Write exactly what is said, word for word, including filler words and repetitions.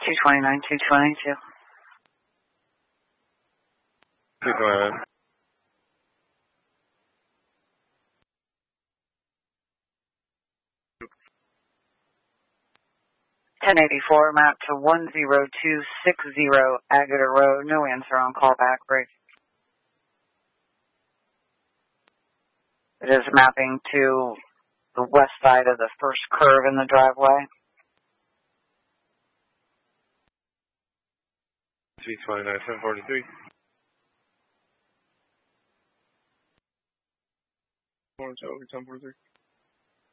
two twenty-nine, two twenty-two. two twenty-nine. ten eighty-four, map to one zero two six zero Agata Road. No answer on callback break. It is mapping to the west side of the first curve in the driveway. three twenty-nine, seven forty-three. Orange over ten forty-three.